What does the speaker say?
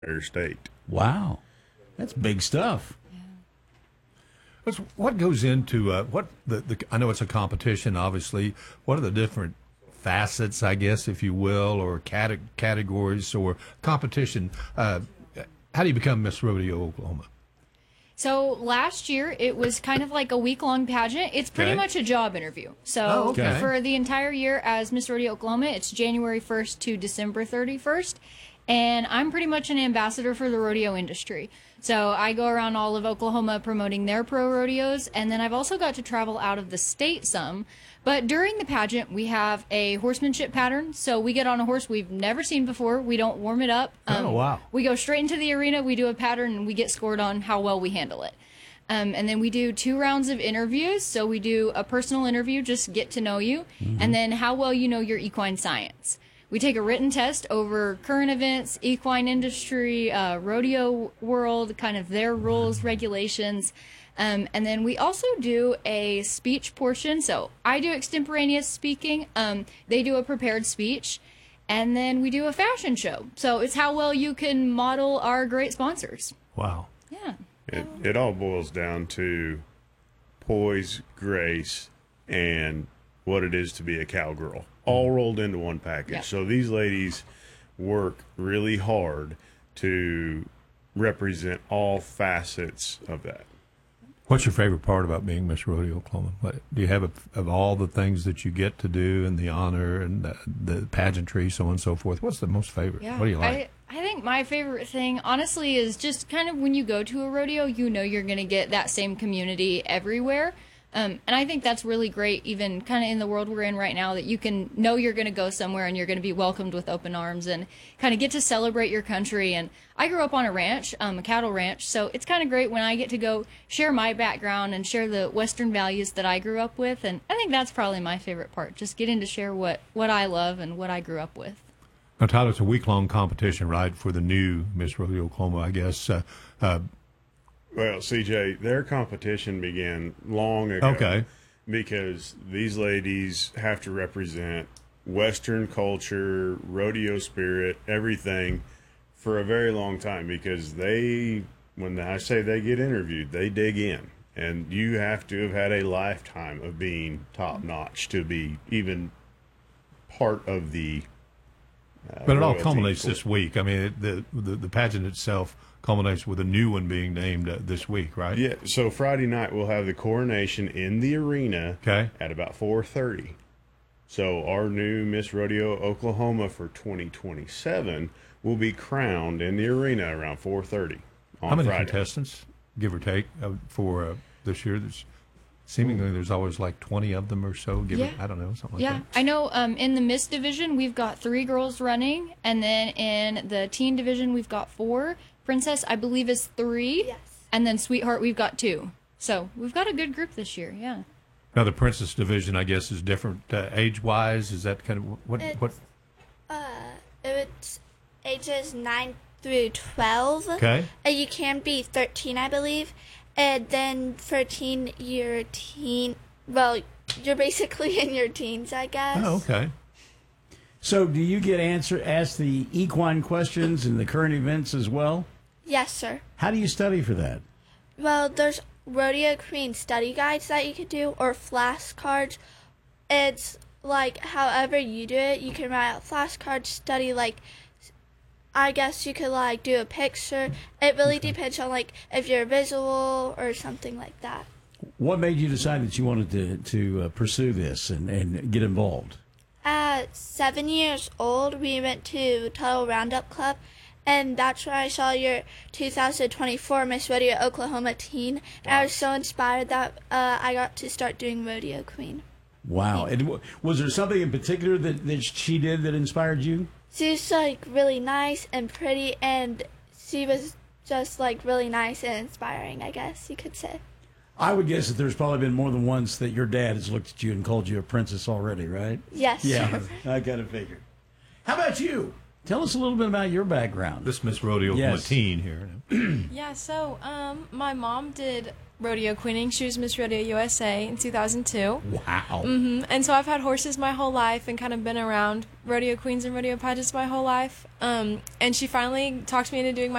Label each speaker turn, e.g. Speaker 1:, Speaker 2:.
Speaker 1: state.
Speaker 2: Wow. That's big stuff.
Speaker 3: What goes into what the? I know it's a competition, obviously. What are the different facets, I guess, if you will, or categories or competition? How do you become Miss Rodeo Oklahoma?
Speaker 4: So last year, it was kind of like a week-long pageant. It's pretty much a job interview. So for the entire year as Miss Rodeo Oklahoma, it's January 1st to December 31st. And I'm pretty much an ambassador for the rodeo industry. So I go around all of Oklahoma promoting their pro rodeos. And then I've also got to travel out of the state some. But during the pageant, we have a horsemanship pattern. So we get on a horse we've never seen before. We don't warm it up.
Speaker 3: Wow.
Speaker 4: We go straight into the arena. We do a pattern, and we get scored on how well we handle it. And then we do 2 rounds of interviews. So we do a personal interview, just get to know you, and then how well you know your equine science. We take a written test over current events, equine industry, rodeo world, kind of their rules, regulations. And then we also do a speech portion. So I do extemporaneous speaking. They do a prepared speech. And then we do a fashion show. So it's how well you can model our great sponsors.
Speaker 3: Wow.
Speaker 4: Yeah.
Speaker 1: It all boils down to poise, grace, and what it is to be a cowgirl, all rolled into one package.
Speaker 4: Yeah.
Speaker 1: So these ladies work really hard to represent all facets of that.
Speaker 3: What's your favorite part about being Miss Rodeo Oklahoma? Do you have of all the things that you get to do and the honor and the pageantry, so on and so forth? What's the most favorite?
Speaker 4: Yeah.
Speaker 3: What do you like?
Speaker 4: I think my favorite thing, honestly, is just kind of when you go to a rodeo, you know you're going to get that same community everywhere. And I think that's really great, even kind of in the world we're in right now, that you can know you're going to go somewhere and you're going to be welcomed with open arms and kind of get to celebrate your country. And I grew up on a ranch, a cattle ranch, so it's kind of great when I get to go share my background and share the Western values that I grew up with. And I think that's probably my favorite part, just getting to share what I love and what I grew up with.
Speaker 3: Now, Tyler, it's a week-long competition, right, for the new Miss Rodeo Oklahoma, I guess.
Speaker 1: Well, CJ, their competition began long ago.
Speaker 3: Okay.
Speaker 1: Because these ladies have to represent Western culture, rodeo spirit, everything for a very long time, because when I say they get interviewed, they dig in. And you have to have had a lifetime of being top-notch to be even part of the
Speaker 3: but it all
Speaker 1: royalty
Speaker 3: culminates
Speaker 1: court.
Speaker 3: this week. I mean, the pageant itself culminates with a new one being named this week, right?
Speaker 1: Yeah, so Friday night we'll have the coronation in the arena
Speaker 3: Okay.
Speaker 1: at about 4:30. So our new Miss Rodeo Oklahoma for 2027 will be crowned in the arena around 4:30 on
Speaker 3: How many
Speaker 1: Friday.
Speaker 3: contestants, give or take, for this year? There's always like 20 of them or so. I don't know, something like
Speaker 4: Yeah,
Speaker 3: that.
Speaker 4: I know in the Miss division, we've got 3 girls running, and then in the teen division, we've got 4. Princess, I believe, is 3.
Speaker 5: Yes.
Speaker 4: And then Sweetheart, we've got 2. So we've got a good group this year, yeah.
Speaker 3: Now, the Princess division, I guess, is different age-wise. Is that kind of what?
Speaker 5: It's ages 9 through 12.
Speaker 3: Okay.
Speaker 5: You can be 13, I believe. And then for teen, you're basically in your teens, I guess.
Speaker 3: Oh, okay.
Speaker 2: So do you get asked the equine questions and the current events as well?
Speaker 5: Yes, sir.
Speaker 2: How do you study for that?
Speaker 5: Well, there's rodeo queen study guides that you could do, or flashcards. It's like however you do it, you can write out flashcards, study, like, I guess you could like do a picture. It really depends on like if you're visual or something like that.
Speaker 2: What made you decide that you wanted to pursue this and get involved?
Speaker 5: At 7 years old, we went to Tuttle Roundup Club, and that's where I saw your 2024 Miss Rodeo Oklahoma teen. And I was so inspired that I got to start doing Rodeo Queen.
Speaker 2: Wow. And was there something in particular that she did that inspired you?
Speaker 5: She was like really nice and pretty, and she was just like really nice and inspiring, I guess you could say.
Speaker 2: I would guess that there's probably been more than once that your dad has looked at you and called you a princess already, right?
Speaker 5: Yes.
Speaker 2: Yeah, I kind of figured. How about you? Tell us a little bit about your background.
Speaker 3: This Miss Rodeo
Speaker 2: Yes.
Speaker 3: Matine here.
Speaker 6: Yeah, so my mom did rodeo queening. She was Miss Rodeo USA in 2002.
Speaker 2: Wow.
Speaker 6: And so I've had horses my whole life and kind of been around rodeo queens and rodeo pageants my whole life. And she finally talked me into doing my